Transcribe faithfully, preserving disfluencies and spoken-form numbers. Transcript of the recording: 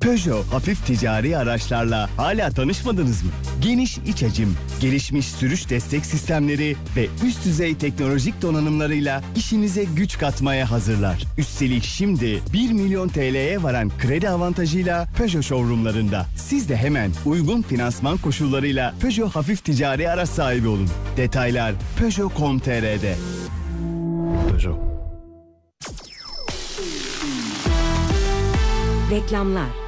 Peugeot hafif ticari araçlarla hala tanışmadınız mı? Geniş iç hacim, gelişmiş sürüş destek sistemleri ve üst düzey teknolojik donanımlarıyla işinize güç katmaya hazırlar. Üstelik şimdi bir milyon T L'ye varan kredi avantajıyla Peugeot showroomlarında. Siz de hemen uygun finansman koşullarıyla Peugeot hafif ticari araç sahibi olun. Detaylar peugeot nokta com nokta t r'de. Peugeot. Reklamlar.